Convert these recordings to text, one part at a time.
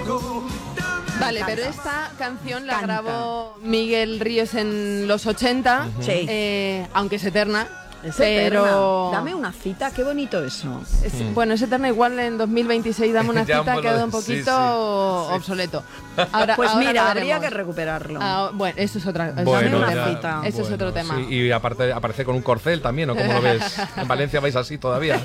Vale, pero esta canción la Canta. grabó Miguel Ríos en los 80, Sí. aunque es eterna. Es pero eterna. Dame una cita, qué bonito eso. Bueno, es eterna, igual en 2026 dame una Ya cita, un quedó un poco- sí, poquito sí. obsoleto. Pues ahora mira, lo habría veremos. que recuperarlo. Bueno, eso es otra. Dame Bueno, una ya, cita. Eso es otro tema. sí, y aparte aparece con un corcel también, ¿o cómo lo ves? En Valencia vais así todavía.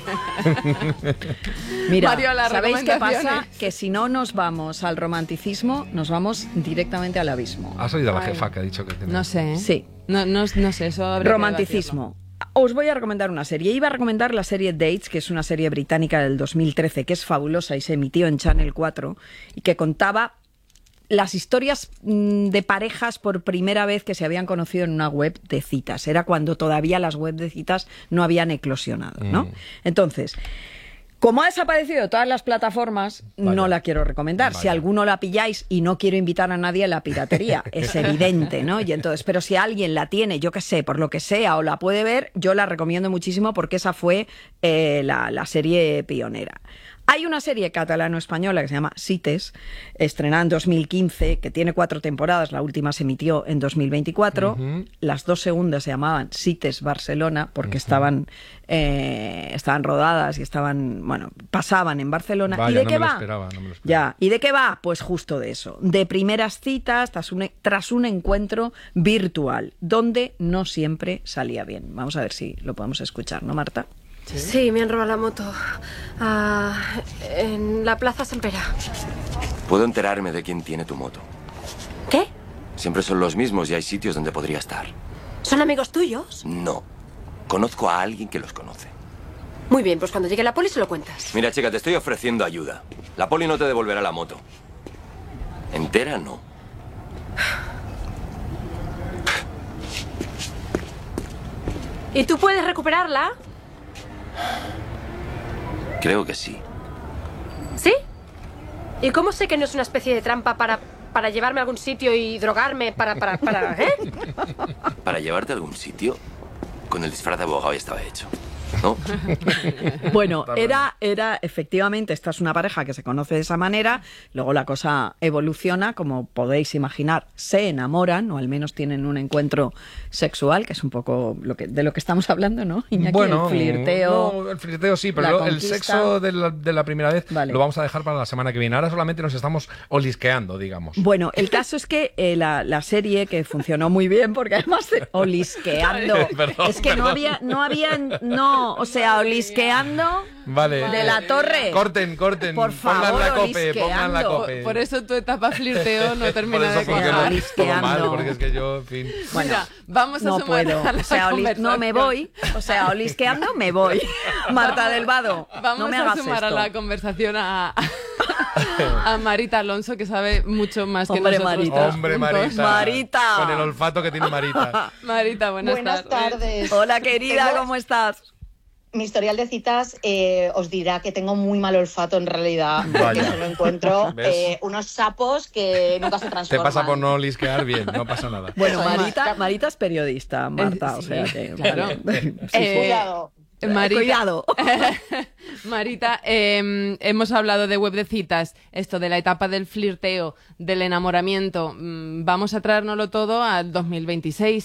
Mira, Mario, las ¿sabéis qué pasa? recomendaciones. Que si no nos vamos al romanticismo, nos vamos directamente al abismo. ¿Has oído a la Ay. jefa que ha dicho que tiene? No sé, ¿eh? Sí. No sé, eso habría que Romanticismo. Os voy a recomendar una serie. Iba a recomendar la serie Dates, que es una serie británica del 2013, que es fabulosa y se emitió en Channel 4 y que contaba las historias de parejas por primera vez que se habían conocido en una web de citas. Era cuando todavía las webs de citas no habían eclosionado, ¿no? Entonces, como ha desaparecido de todas las plataformas, Vaya. no la quiero recomendar. Si Vaya. alguno la pilláis, y no quiero invitar a nadie a la piratería, es evidente, ¿no? Y entonces, pero si alguien la tiene, yo qué sé, por lo que sea, o la puede ver, yo la recomiendo muchísimo porque esa fue la serie pionera. Hay una serie catalano-española que se llama Cites, estrenada en 2015, que tiene 4 temporadas, la última se emitió en 2024. Las 2 segundas se llamaban Cites Barcelona, porque estaban rodadas y pasaban en Barcelona. Vaya, ¿Y de no qué me lo va? esperaba, no me lo esperaba. Ya, ¿y de qué va? Pues justo de eso, de primeras citas tras un encuentro virtual, donde no siempre salía bien. Vamos a ver si lo podemos escuchar, ¿no, Marta? Sí, me han robado la moto. En la Plaza San Pere. Puedo enterarme de quién tiene tu moto. ¿Qué? Siempre son los mismos y hay sitios donde podría estar. ¿Son amigos tuyos? No. Conozco a alguien que los conoce. Muy bien, pues cuando llegue la poli se lo cuentas. Mira, chica, te estoy ofreciendo ayuda. La poli no te devolverá la moto. Entera, no. ¿Y tú puedes recuperarla? Creo que sí. ¿Sí? ¿Y cómo sé que no es una especie de trampa para llevarme a algún sitio y drogarme ¿eh? Para llevarte a algún sitio, con el disfraz de abogado ya estaba hecho. ¿No? Bueno, era efectivamente, esta es una pareja que se conoce de esa manera, luego la cosa evoluciona, como podéis imaginar, se enamoran, o al menos tienen un encuentro sexual, que es un poco de lo que estamos hablando, ¿no? Iñaki, Bueno, el flirteo. no, el flirteo sí, la pero el conquista. sexo de la primera vez Vale. lo vamos a dejar para la semana que viene. Ahora solamente nos estamos olisqueando, digamos. Bueno, el caso es que la serie, que funcionó muy bien, porque además de olisqueando, Perdón, es que perdón. o sea, olisqueando Vale. de la torre. Corten. Por favor, pongan la cope, olisqueando. pongan la cope. Por eso tu etapa flirteo no Por termina eso de porque cuajar. no, Olisqueando. todo mal, porque es que yo, en fin. Bueno, Mira, vamos a no sumar puedo. a la O sea, no me voy. O sea, olisqueando me voy. Marta del Vado, Vamos no me a hagas sumar esto. a la conversación a Marita Alonso, que sabe mucho más que Hombre, nosotros. Marita. Hombre, juntos. Marita. Con el olfato que tiene Marita. Marita, buenas tardes. tardes. Hola, querida, Tengo- ¿cómo estás? Mi historial de citas os dirá que tengo muy mal olfato en realidad, porque Vaya. solo encuentro ¿Ves? unos sapos que nunca se Te transforman. pasa por no olisquear bien, no pasa nada. Bueno, Soy Marita es periodista, Marta, o sí, sea que... claro. Sí, Cuidado. Marita, Cuidado. Marita, hemos hablado de web de citas, esto de la etapa del flirteo, del enamoramiento. Vamos a traérnoslo todo al 2026.